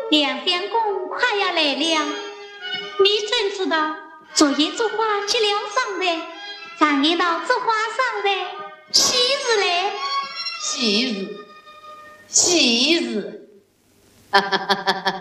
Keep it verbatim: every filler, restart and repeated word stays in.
两点工快要来了，你怎知道昨夜做花去了上的，上一道做花上的喜日嘞？ 喜日，喜日，哈哈哈哈哈！